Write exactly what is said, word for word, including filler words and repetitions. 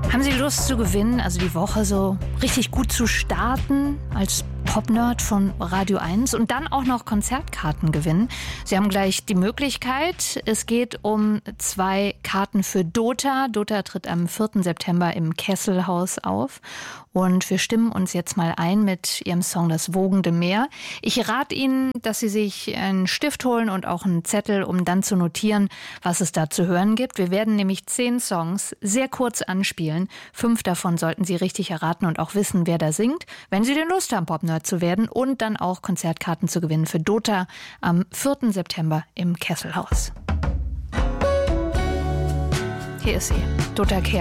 Haben Sie Lust zu gewinnen, also die Woche so richtig gut zu starten als Pop-Nerd von Radio eins und dann auch noch Konzertkarten gewinnen? Sie haben gleich die Möglichkeit. Es geht um zwei Karten für Dota. Dota tritt am vierten September im Kesselhaus auf. Und wir stimmen uns jetzt mal ein mit Ihrem Song Das wogende Meer. Ich rate Ihnen, dass Sie sich einen Stift holen und auch einen Zettel, um dann zu notieren, was es da zu hören gibt. Wir werden nämlich zehn Songs sehr kurz anspielen. Fünf davon sollten Sie richtig erraten und auch wissen, wer da singt. Wenn Sie denn Lust haben, Pop-Nerd zu werden und dann auch Konzertkarten zu gewinnen für Dota am vierten September im Kesselhaus. Hier ist sie, Dota Kehr.